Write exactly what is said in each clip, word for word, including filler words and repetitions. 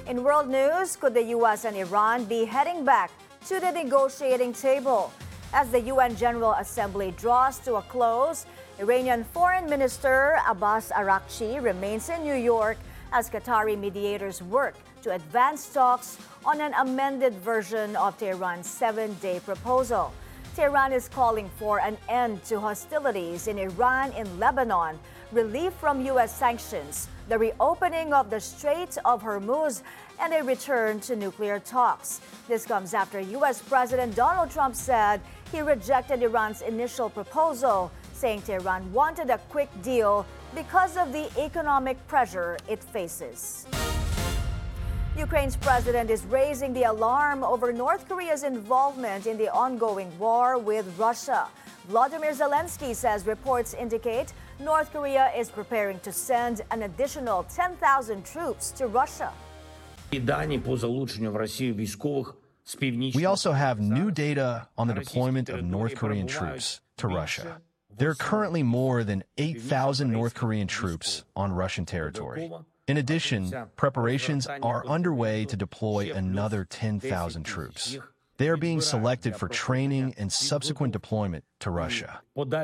In world news, could the U S and Iran be heading back to the negotiating table? As the U N General Assembly draws to a close, Iranian Foreign Minister Abbas Araghchi remains in New York as Qatari mediators work to advance talks on an amended version of Tehran's seven-day proposal. Tehran is calling for an end to hostilities in Iran and Lebanon, relief from U S sanctions, the reopening of the Strait of Hormuz, and a return to nuclear talks. This comes after U S President Donald Trump said he rejected Iran's initial proposal, saying Tehran wanted a quick deal because of the economic pressure it faces. Ukraine's president is raising the alarm over North Korea's involvement in the ongoing war with Russia. Volodymyr Zelensky says reports indicate North Korea is preparing to send an additional ten thousand troops to Russia. We also have new data on the deployment of North Korean troops to Russia. There are currently more than eight thousand North Korean troops on Russian territory. In addition, preparations are underway to deploy another ten thousand troops. They are being selected for training and subsequent deployment to Russia.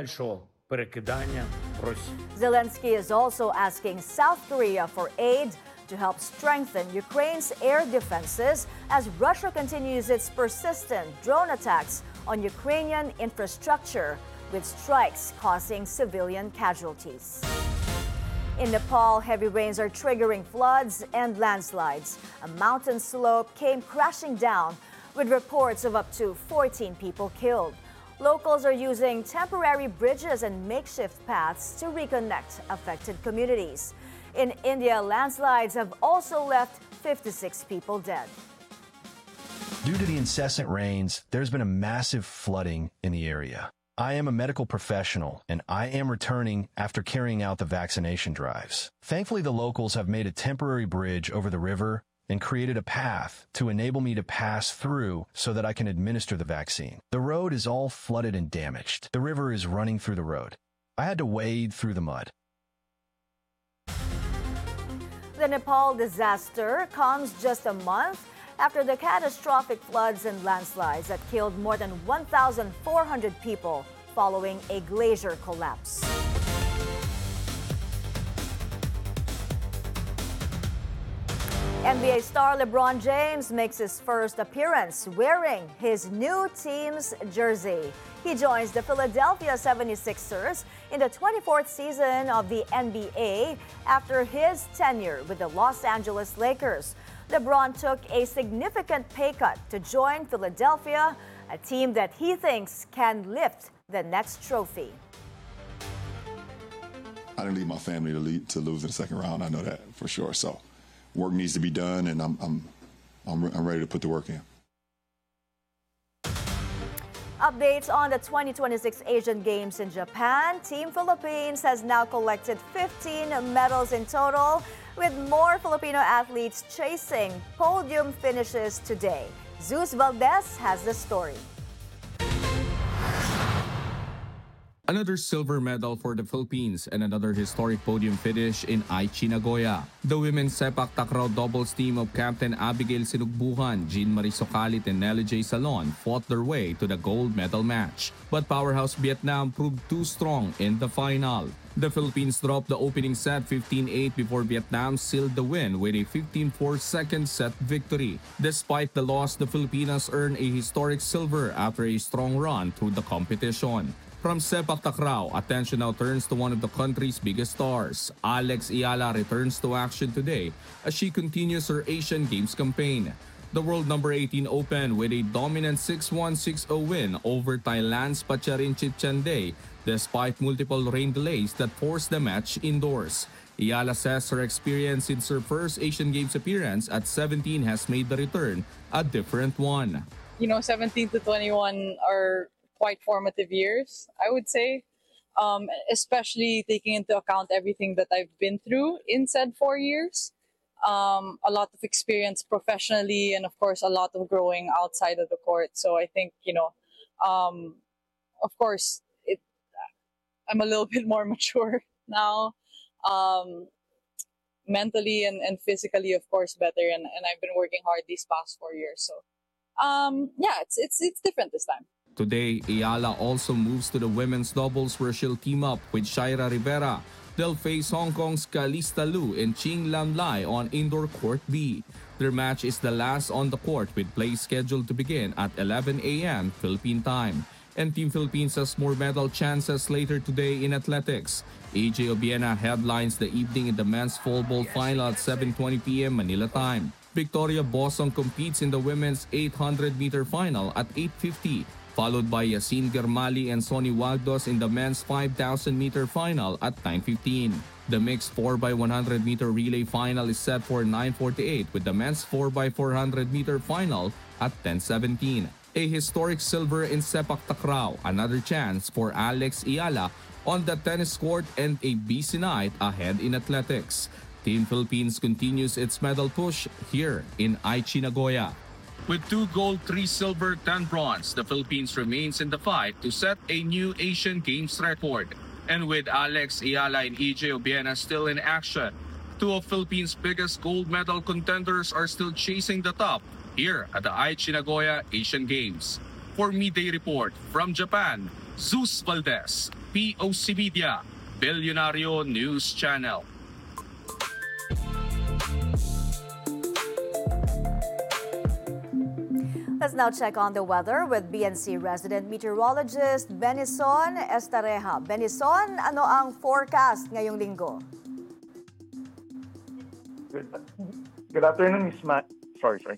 Zelensky is also asking South Korea for aid to help strengthen Ukraine's air defenses as Russia continues its persistent drone attacks on Ukrainian infrastructure, with strikes causing civilian casualties. In Nepal, heavy rains are triggering floods and landslides. A mountain slope came crashing down, with reports of up to fourteen people killed. Locals are using temporary bridges and makeshift paths to reconnect affected communities. In India, landslides have also left fifty-six people dead. Due to the incessant rains, there's been a massive flooding in the area. I am a medical professional, and I am returning after carrying out the vaccination drives. Thankfully, the locals have made a temporary bridge over the river and created a path to enable me to pass through so that I can administer the vaccine. The road is all flooded and damaged. The river is running through the road. I had to wade through the mud. The Nepal disaster comes just a month after the catastrophic floods and landslides that killed more than one thousand four hundred people following a glacier collapse. N B A star LeBron James makes his first appearance wearing his new team's jersey. He joins the Philadelphia seventy-sixers in the twenty-fourth season of the N B A after his tenure with the Los Angeles Lakers. LeBron took a significant pay cut to join Philadelphia, a team that he thinks can lift the next trophy. I didn't leave my family to, lead, to lose in the second round. I know that for sure. So work needs to be done, and I'm, I'm, I'm, I'm ready to put the work in. Updates on the twenty twenty-six Asian Games in Japan. Team Philippines has now collected fifteen medals in total, with more Filipino athletes chasing podium finishes today. Zeus Valdez has the story. Another silver medal for the Philippines and another historic podium finish in Aichi, Nagoya. The women's sepak takraw doubles team of Captain Abigail Sinugbuhan, Jean Marie Socalit, and Nelly J. Salon fought their way to the gold medal match. But powerhouse Vietnam proved too strong in the final. The Philippines dropped the opening set fifteen eight before Vietnam sealed the win with a fifteen four second set victory. Despite the loss, the Filipinas earned a historic silver after a strong run through the competition. From sepak takraw, attention now turns to one of the country's biggest stars. Alex Ayala returns to action today as she continues her Asian Games campaign. The World Number eighteen Open with a dominant six one six zero win over Thailand's Pacharinchit Chande, despite multiple rain delays that forced the match indoors. Ayala says her experience since her first Asian Games appearance at seventeen has made the return a different one. You know, seventeen to twenty-one are quite formative years, I would say, um, especially taking into account everything that I've been through in said four years. Um, a lot of experience professionally and, of course, a lot of growing outside of the court. So I think, you know, um, of course, it, I'm a little bit more mature now. Um, mentally and, and physically, of course, better. And, and I've been working hard these past four years. So, um, yeah, it's it's it's different this time. Today, Ayala also moves to the women's doubles where she'll team up with Shaira Rivera. They'll face Hong Kong's Calista Liu and Ching Lam Lai on Indoor Court B. Their match is the last on the court with play scheduled to begin at eleven a m Philippine time. And Team Philippines has more medal chances later today in athletics. A J Obiena headlines the evening in the men's foldball final at seven twenty p m Manila time. Victoria Bosong competes in the women's eight hundred meter final at eight fifty, followed by Yasin Germali and Sonny Wagdos in the men's five thousand meter final at nine fifteen. The mixed four by one hundred meter relay final is set for nine forty-eight with the men's four by four hundred meter final at ten seventeen. A historic silver in Sepak Takraw, another chance for Alex Ayala on the tennis court, and a busy night ahead in athletics. Team Philippines continues its medal push here in Aichi, Nagoya. With two gold, three silver, ten bronze, the Philippines remains in the fight to set a new Asian Games record. And with Alex Ayala and A J Obiena still in action, two of Philippines' biggest gold medal contenders are still chasing the top here at the Aichi Nagoya Asian Games. For Midday Report from Japan, Zeus Valdez, P O C Media, Billionario News Channel. Let's now check on the weather with B N C resident meteorologist Benison Estareja. Benison, ano ang forecast ngayong linggo? Good, good afternoon, Miss Ma. Sorry, sorry.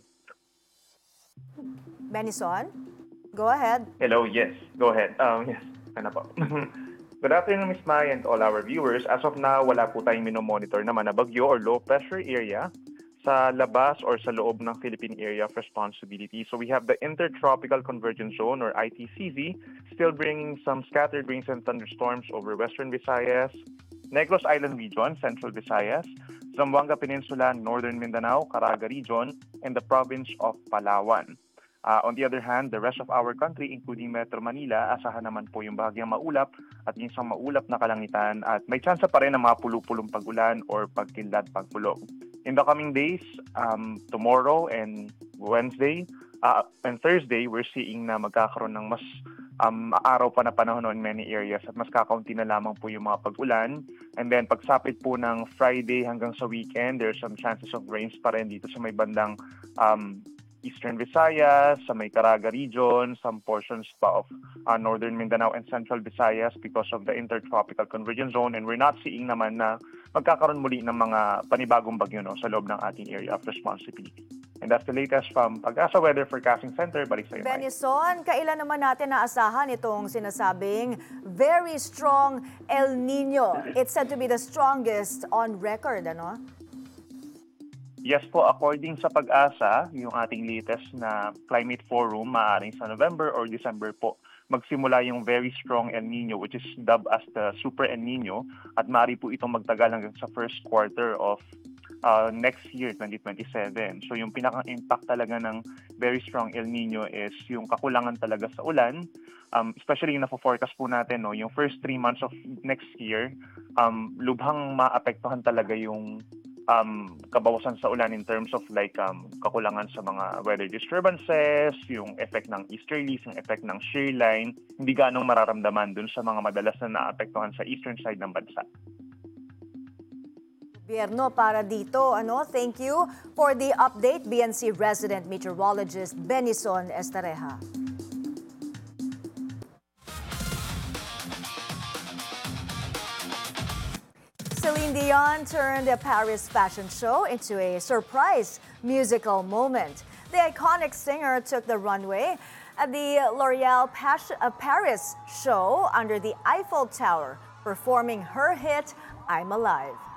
Benison, go ahead. Hello, yes, go ahead. Um, yes, ano po. Good afternoon, Miss Mai, and all our viewers. As of now, wala po tayong minomonitor naman na bagyo or low pressure area sa labas or sa loob ng Philippine Area of Responsibility. So we have the Intertropical Convergence Zone or I T C Z still bringing some scattered rains and thunderstorms over Western Visayas, Negros Island region, Central Visayas, Zamboanga Peninsula, Northern Mindanao, Caraga region, and the province of Palawan. Uh, on the other hand, the rest of our country, including Metro Manila, asahan naman po yung bahagyang maulap at yung isang maulap na kalangitan at may tsansa pa rin ng mga pulu-pulong pag-ulan or pagkilad, pagpulog. In the coming days, um, tomorrow and Wednesday uh, and Thursday, we're seeing na magkakaroon ng mas um, araw pa na panahon in many areas at mas kakaunti na lamang po yung mga pag-ulan. And then pagsapit po ng Friday hanggang sa weekend, there's some chances of rains pa rin dito sa may bandang um, Eastern Visayas, sa may Caraga region, some portions pa of uh, Northern Mindanao and Central Visayas because of the Intertropical Convergence Zone, and we're not seeing naman na magkakaroon muli ng mga panibagong bagyo no, sa loob ng ating area of responsibility. And that's the latest from Pag-asa Weather Forecasting Center. Balik sa iyo, Benison, kailan naman natin naasahan itong sinasabing very strong El Nino? It's said to be the strongest on record, ano? Yes po, according sa Pag-asa, yung ating latest na climate forum, maaaring sa November or December po, magsimula yung very strong El Nino, which is dubbed as the Super El Nino, at maaari po itong magtagal hanggang sa first quarter of uh, next year, twenty twenty-seven. So yung pinaka-impact talaga ng very strong El Nino is yung kakulangan talaga sa ulan, um, especially yung nafo-forecast po natin, no, yung first three months of next year, um, lubhang maapektuhan talaga yung Um, kabawasan sa ulan in terms of like um, kakulangan sa mga weather disturbances, yung effect ng easterlies, yung effect ng shear line, hindi ganong mararamdaman dun sa mga madalas na naapektuhan sa eastern side ng bansa. Gobyerno para dito, ano? Thank you for the update, B N C resident meteorologist Benison Estareja. Celine Dion turned a Paris fashion show into a surprise musical moment. The iconic singer took the runway at the L'Oreal Paris show under the Eiffel Tower, performing her hit, I'm Alive.